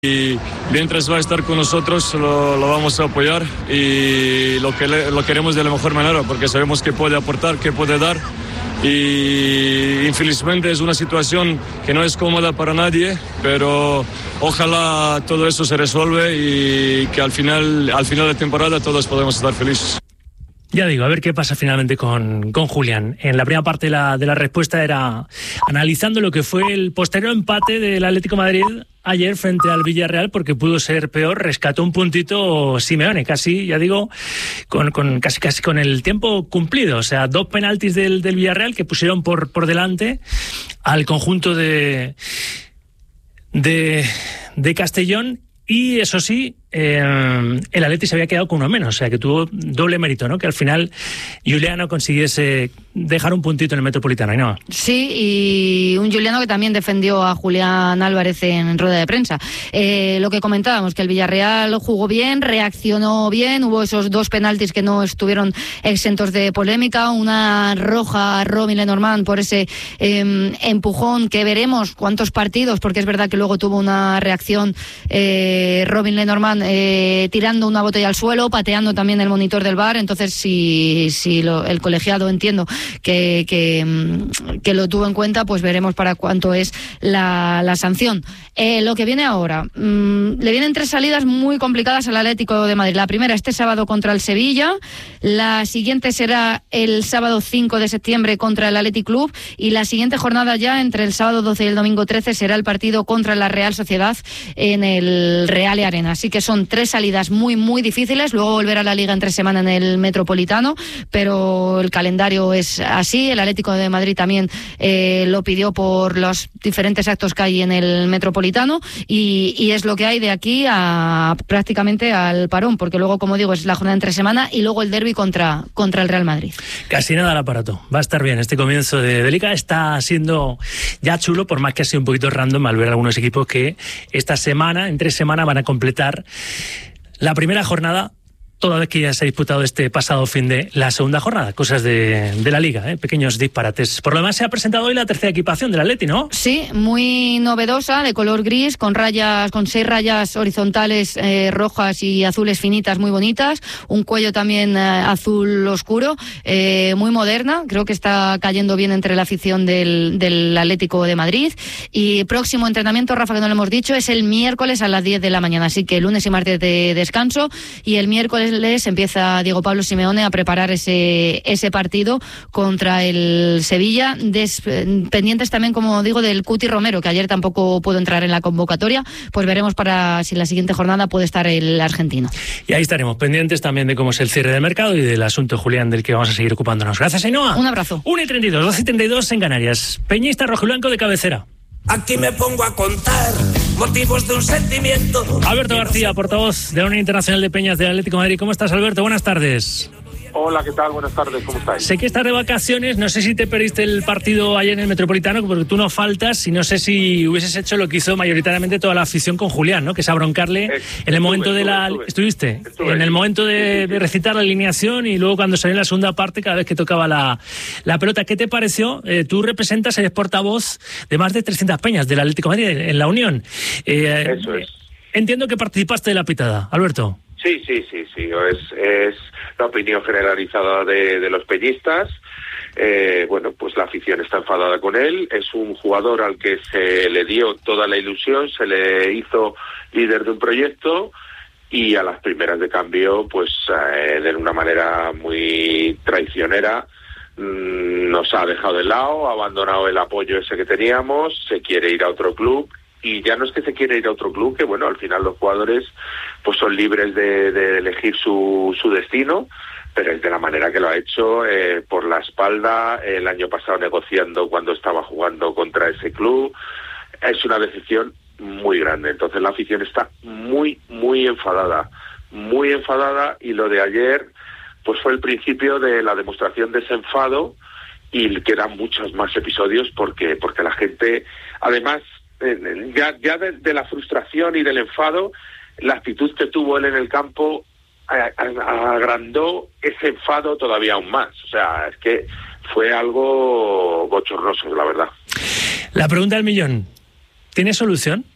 y mientras va a estar con nosotros lo vamos a apoyar y lo queremos de la mejor manera porque sabemos que puede aportar, que puede dar. Y infelizmente es una situación que no es cómoda para nadie, pero ojalá todo eso se resuelve y que al final de temporada todos podemos estar felices. Ya digo, a ver qué pasa finalmente con Julián. En la primera parte de la respuesta era analizando lo que fue el posterior empate del Atlético de Madrid ayer frente al Villarreal, porque pudo ser peor. Rescató un puntito Simeone, casi, ya digo, casi con el tiempo cumplido. O sea, 2 penaltis del Villarreal que pusieron por delante al conjunto de Castellón. Y eso sí, el Atleti se había quedado con uno menos, o sea que tuvo doble mérito, ¿no? Que al final Juliano consiguiese dejar un puntito en el Metropolitano, ¿no? Sí, y un Juliano que también defendió a Julián Álvarez en rueda de prensa. Lo que comentábamos, que el Villarreal jugó bien, reaccionó bien, hubo esos 2 penaltis que no estuvieron exentos de polémica, una roja a Robin Lenormand por ese empujón que veremos cuántos partidos, porque es verdad que luego tuvo una reacción Robin Lenormand tirando una botella al suelo, pateando también el monitor del VAR. Entonces si el colegiado, entiendo que lo tuvo en cuenta, pues veremos para cuánto es la sanción. Lo que viene ahora, le vienen 3 salidas muy complicadas al Atlético de Madrid. La primera este sábado contra el Sevilla, la siguiente será el sábado 5 de septiembre contra el Athletic Club, y la siguiente jornada ya entre el sábado 12 y el domingo 13 será el partido contra la Real Sociedad en el Reale Arena. Así que son 3 salidas muy muy difíciles. Luego volver a la Liga entre semana en el Metropolitano, pero el calendario es así. El Atlético de Madrid también lo pidió por los diferentes actos que hay en el Metropolitano, y es lo que hay de aquí a prácticamente al parón, porque luego, como digo, es la jornada entre semana y luego el derbi contra el Real Madrid. Casi nada al aparato. Va a estar bien este comienzo de Liga. Está siendo ya chulo, por más que ha sido un poquito random al ver algunos equipos que esta semana, entre semana, van a completar la primera jornada, toda vez que ya se ha disputado este pasado fin de la segunda jornada. Cosas de la Liga, pequeños disparates. Por lo demás, se ha presentado hoy la tercera equipación del Atleti, ¿no? Sí, muy novedosa, de color gris, con 6 rayas horizontales rojas y azules finitas muy bonitas, un cuello también azul oscuro, muy moderna. Creo que está cayendo bien entre la afición del Atlético de Madrid. Y próximo entrenamiento, Rafa, que no lo hemos dicho, es el miércoles a las 10 de la mañana. Así que lunes y martes de descanso, y el miércoles empieza Diego Pablo Simeone a preparar ese partido contra el Sevilla, pendientes también, como digo, del Cuti Romero, que ayer tampoco pudo entrar en la convocatoria. Pues veremos para si en la siguiente jornada puede estar el argentino. Y ahí estaremos pendientes también de cómo es el cierre de mercado y del asunto, Julián, del que vamos a seguir ocupándonos. Gracias, Ainhoa. Un abrazo. 1:32, 12:32 en Canarias. Peñista rojiblanco de cabecera. Aquí me pongo a contar motivos de un sentimiento. Alberto García, portavoz de la Unión Internacional de Peñas del Atlético de Madrid. ¿Cómo estás, Alberto? Buenas tardes. Hola, ¿qué tal? Buenas tardes, ¿cómo estáis? Sé que estás de vacaciones, no sé si te perdiste el partido ayer en el Metropolitano, porque tú no faltas, y no sé si hubieses hecho lo que hizo mayoritariamente toda la afición con Julián, ¿no? Que es abroncarle en el momento de la... ¿Estuviste? En el momento de recitar la alineación, y luego cuando salió en la segunda parte, cada vez que tocaba la pelota. ¿Qué te pareció? Tú representas, eres portavoz de más de 300 peñas del Atlético de Madrid en la Unión. Eso es. Entiendo que participaste de la pitada, Alberto. Sí. Es la opinión generalizada de los peñistas. Bueno, pues la afición está enfadada con él. Es un jugador al que se le dio toda la ilusión, se le hizo líder de un proyecto, y a las primeras de cambio, pues de una manera muy traicionera, nos ha dejado de lado, ha abandonado el apoyo ese que teníamos, se quiere ir a otro club. Y ya no es que se quiera ir a otro club, que bueno, al final los jugadores pues son libres de elegir su destino, pero es de la manera que lo ha hecho, por la espalda, el año pasado negociando cuando estaba jugando contra ese club. Es una decisión muy grande. Entonces la afición está muy enfadada, y lo de ayer pues fue el principio de la demostración de ese enfado, y quedan muchos más episodios porque la gente, además, ya de la frustración y del enfado, la actitud que tuvo él en el campo agrandó ese enfado todavía aún más. O sea, es que fue algo bochornoso, la verdad. La pregunta del millón, ¿tiene solución?